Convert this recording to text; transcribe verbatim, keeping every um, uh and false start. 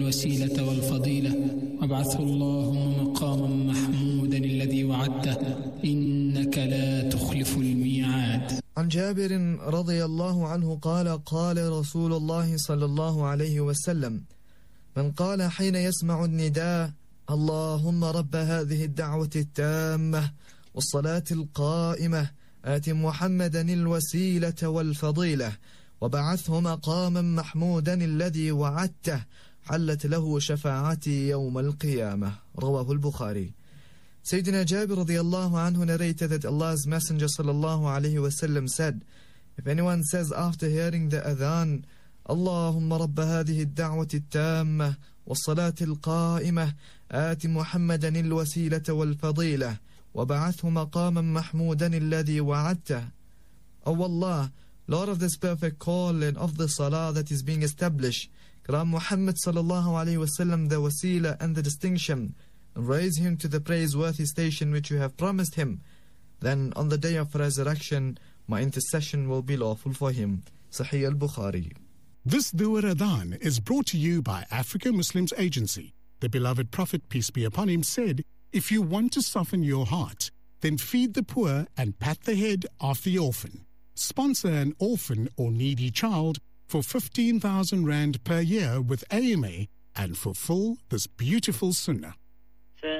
الوسيلة والفضيلة وابعثه اللهم مقاما محمودا الذي وعدته إنك لا تخلف الميعاد. عن جابر رضي الله عنه قال قال رسول الله صلى الله عليه وسلم: من قال حين يسمع النداء اللهم رب هذه الدعوة التامة والصلاة القائمة آت محمدا الوسيلة والفضيلة وبعثه مقاما محمودا الذي وعدته حلت له شفاعتي يوم القيامة. رواه البخاري. Sayyidina Jabir radiyallahu anhu narrated that Allah's Messenger sallallahu alayhi wasallam said, if anyone says after hearing the adhan, Allahumma rabba hadhihi ad-da'wati at-tammah was-salati al-qa'imah آت محمدا الوسيلة والفضيلة وبعثه مقاما محمودا الذي وعدته. O Allah, Lord of this perfect call and of the salah that is being established, grant Muhammad sallallahu alayhi wasallam the wasila and the distinction, and raise him to the praiseworthy station which you have promised him. Then on the day of resurrection, my intercession will be lawful for him. Sahih al-Bukhari. This Duwar Adhan is brought to you by Africa Muslims Agency. The beloved Prophet, peace be upon him, said, if you want to soften your heart, then feed the poor and pat the head of the orphan. Sponsor an orphan or needy child for fifteen thousand rand per year with A M A and fulfill this beautiful sunnah.